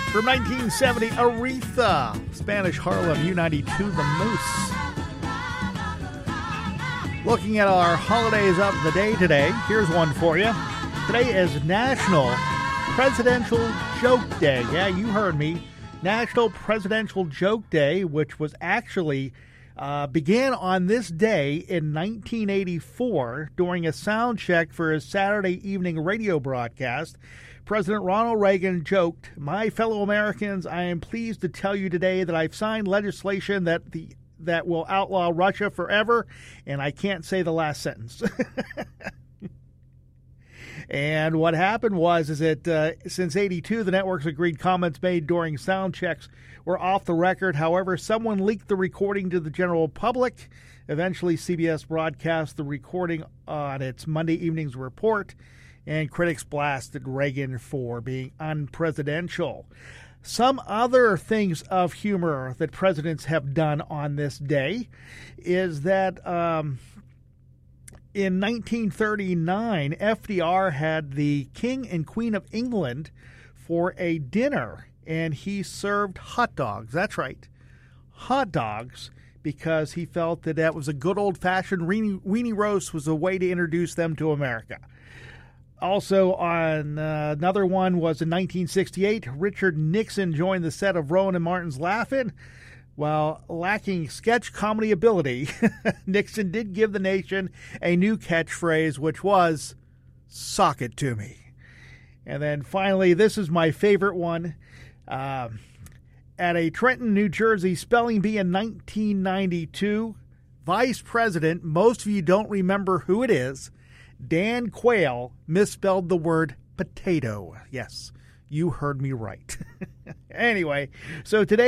From 1970, Aretha, Spanish Harlem, U92, The Moose. Looking at our holidays of the day today, here's one for you. Today is National Presidential Joke Day. Yeah, you heard me. National Presidential Joke Day, which was actually began on this day in 1984 during a sound check for his Saturday evening radio broadcast. President Ronald Reagan joked, "My fellow Americans, I am pleased to tell you today that I've signed legislation that will outlaw Russia forever," and I can't say the last sentence. And what happened was that since 82, the networks agreed comments made during sound checks were off the record. However, someone leaked the recording to the general public. Eventually, CBS broadcast the recording on its Monday evening's report, and critics blasted Reagan for being unpresidential. Some other things of humor that presidents have done on this day is that in 1939, FDR had the King and Queen of England for a dinner, and he served hot dogs. That's right, hot dogs, because he felt that was a good old-fashioned weenie roast was a way to introduce them to America. Also, on another one was in 1968, Richard Nixon joined the set of Rowan and Martin's Laugh-In. While lacking sketch comedy ability, Nixon did give the nation a new catchphrase, which was, "Sock it to me." And then finally, this is my favorite one. At a Trenton, New Jersey spelling bee in 1992, Vice President, most of you don't remember who it is, Dan Quayle misspelled the word potato. Yes, you heard me right. Anyway, so today